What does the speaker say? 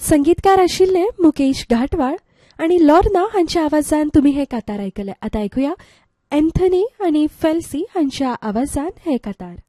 संगीतकार आशिल्ले मुकेश घाटवाळ आणि लॉर्ना हांच्या आवाजान तुम्ही हे कातार आयकले. आता ऐकूया एंथनी आणि फेल्सी हांच्या आवाजान हे कातार.